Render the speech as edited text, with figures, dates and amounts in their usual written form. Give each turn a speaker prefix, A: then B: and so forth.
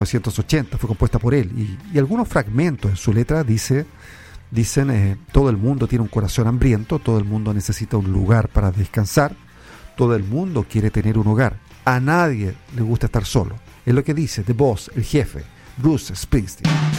A: 1980, fue compuesta por él, y algunos fragmentos en su letra dicen, todo el mundo tiene un corazón hambriento, todo el mundo necesita un lugar para descansar, todo el mundo quiere tener un hogar, a nadie le gusta estar solo. Es lo que dice The Boss, el jefe, Bruce Springsteen.